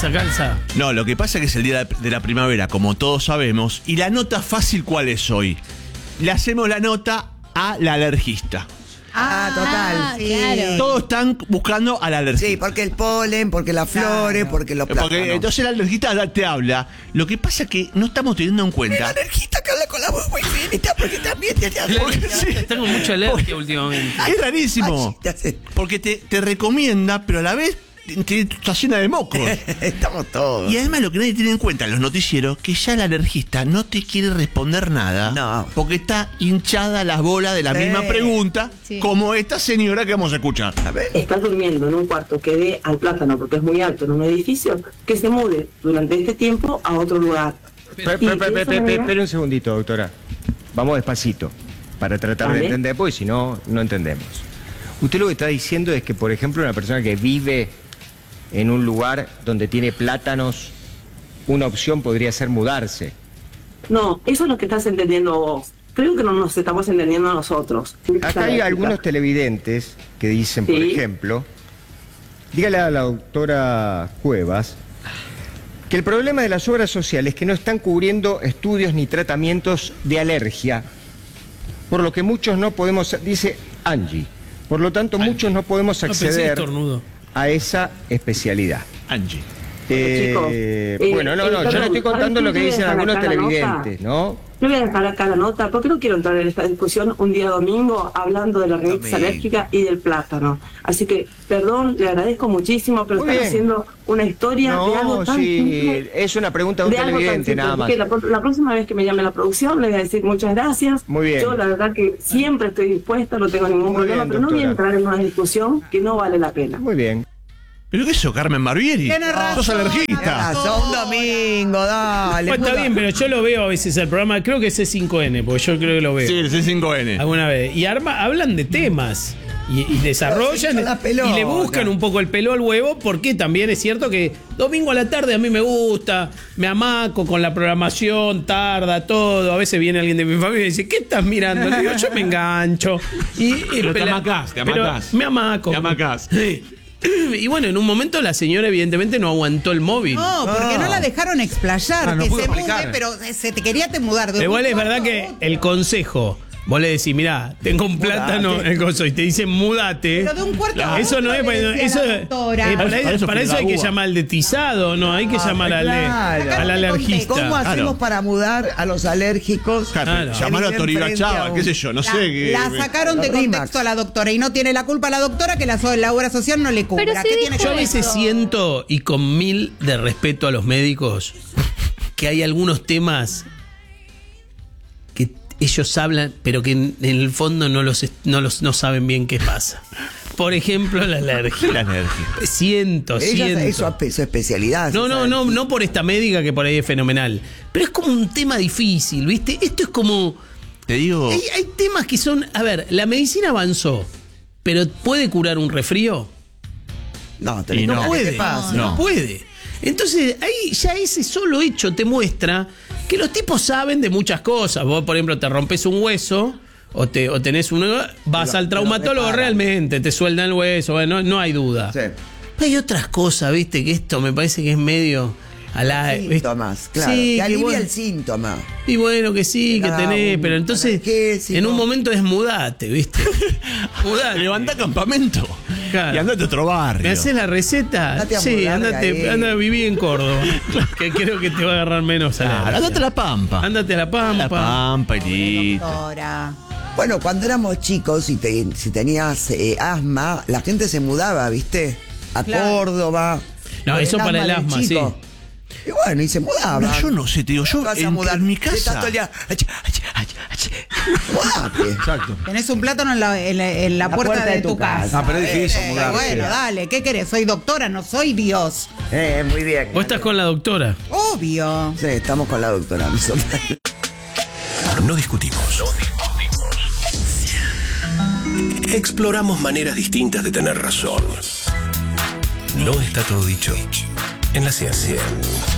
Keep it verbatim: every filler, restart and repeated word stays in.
calza, calza. No, lo que pasa es que es el día de la primavera, como todos sabemos. Y la nota fácil, ¿cuál es hoy? Le hacemos la nota a la alergista. Ah, total. Ah, sí. claro. Todos están buscando al alergista. Sí, porque el polen, porque las flores, Claro. porque los plátanos. Porque entonces el alergista te habla. Lo que pasa es que no estamos teniendo en El cuenta. alergista que habla con la voz muy finita, porque también te hace... Porque sí. Está con mucha alergia últimamente. Es rarísimo. Ay, ya sé. Porque te, te recomienda, pero a la vez te, te- está llena de mocos. Estamos todos. Y además lo que nadie tiene en cuenta en los noticieros, que ya el alergista no te quiere responder nada. No. Porque está hinchada las bolas de la Sí. misma pregunta, Sí. como esta señora que vamos a escuchar. A ver. Está durmiendo en un cuarto que dé al plátano porque es muy alto en un edificio, que se mude durante este tiempo a otro lugar. Pe- Y pe- pe- de pe- esa pe- manera- Espere un segundito, doctora. Vamos despacito, para tratar de Vale. entender, porque si no, no entendemos. Usted lo que está diciendo es que, por ejemplo, una persona que vive en un lugar donde tiene plátanos, una opción podría ser mudarse. No, eso es lo que estás entendiendo vos. Creo que no nos estamos entendiendo nosotros. Acá hay algunos televidentes que dicen, por Sí. ejemplo, dígale a la doctora Cuevas que el problema de las obras sociales es que no están cubriendo estudios ni tratamientos de alergia, por lo que muchos no podemos, dice Angie, por lo tanto muchos no podemos No, pensé acceder estornudo. a esa especialidad. Angie. Eh, chicos, eh, bueno, no, no, eh, yo perdón, le estoy contando ¿sabes lo que qué? dicen Voy a algunos dejar acá la nota. televidentes, ¿no? Yo voy a dejar acá la nota porque no quiero entrar en esta discusión un día domingo hablando de la rinitis Domingo. alérgica y del plátano. Así que, perdón, le agradezco muchísimo, pero Muy están bien. haciendo una historia de algo No, tan sí, simple. es una pregunta de un de algo tan televidente simple. nada más. Así que la, la próxima vez que me llame la producción le voy a decir muchas gracias. Muy bien. Yo la verdad que siempre estoy dispuesta, no tengo ningún Muy problema, bien, pero no voy a doctora. entrar en una discusión que no vale la pena. Muy bien. ¿Pero qué es eso, Carmen Barbieri? Tiene razón, Sos alergista. Ah, son un domingo, dale. Bueno, está bien, pero yo lo veo a veces el programa, creo que es C cinco N, porque yo creo que lo veo Sí, el C cinco N. alguna vez. Y arma, hablan de temas. Y, y desarrollan Pero se echa la pelota. y le buscan un poco el pelo al huevo, porque también es cierto que domingo a la tarde a mí me gusta, me amaco con la programación, tarda todo. A veces viene alguien de mi familia y dice, ¿qué estás mirando? Le digo, yo me engancho. Y, y Pero te pela- amacás, te pero amacás. Me amaco. Te amacás. Sí. Y bueno, en un momento la señora evidentemente no aguantó el móvil. No, porque no la dejaron explayar, Ah, no que pudo se explicar. mude, pero se te quería te mudar. de un Igual es cuarto verdad a que otro. el consejo, vos le decís, mirá, tengo un plátano en el coso y te dicen mudate. Pero de un cuarto a Eso otro no es, le decía eso, la eh, doctora. para, Para eso para fue eso la hay que uva. llamar al detizado, no, hay que llamar al, de- claro. al alergista. ¿Cómo hacemos Claro. para mudar a los alérgicos? Claro, Claro. llamar a Que Toribia viven frente Chava, a un- qué sé yo, no La, sé. qué- la sacaron de Los Rimax. contexto a la doctora y no tiene la culpa la doctora que la, so- la obra social no le cubra. Pero sí ¿Qué tiene dijo que Yo a ver veces eso? siento, y con mil de respeto a los médicos, que hay algunos temas que ellos hablan, pero que en, en el fondo no los, est- no los no saben bien qué pasa. Por ejemplo, la alergia. La alergia. Siento, Ella, siento. eso es su especialidad. No, no, ¿sabes? no, no por esta médica que por ahí es fenomenal. Pero es como un tema difícil, ¿viste? Esto es como. Te digo. Hay, hay temas que son. A ver, la medicina avanzó, pero ¿puede curar un resfrío? No, Y tenés no. que- puede. ¿qué te pasa? No, No. puede. Entonces, ahí ya ese solo hecho te muestra que los tipos saben de muchas cosas. Vos, por ejemplo, te rompes un hueso o, te, o tenés un. Vas Lo- al lo traumatólogo reparan. realmente, te sueldan el hueso, bueno, no, no hay duda. Sí. Pero hay otras cosas, ¿viste? Que esto me parece que es medio. A la, Síntomas, claro. Sí, que alivia bueno. el síntoma. Y bueno, que sí, que Da tenés, un pero entonces analgésico. en un momento es mudate, ¿viste? Mudate. Levantá campamento. Claro. Y andate a otro barrio. ¿Me haces la receta? Andate a Sí, mudar de andate, ahí. anda a vivir en Córdoba. Que creo que te va a agarrar menos a Claro, andate a la Pampa. Ándate a la Pampa. La Pampa y listo. Doctora. Bueno, cuando éramos chicos y te- si tenías eh, asma, la gente se mudaba, ¿viste? A Claro. Córdoba. No, Por eso para el del asma, chico. Y bueno, y se mudaban. No, yo no sé, te digo, yo Te vas a en, mudar. en mi Te estás casa. todo el día, ach, ach, ach, ach. Mudate. Exacto. Tenés un plátano en la, en la- en la puerta, de, tu casa. Ah, pero es difícil Eh, mudarse. Bueno, dale, ¿qué querés? Soy doctora, no soy Dios. Eh, muy bien. Vos estás con la doctora. Obvio. Sí, estamos con la doctora. No discutimos. Exploramos maneras distintas de tener razón. No está todo dicho en la ciencia.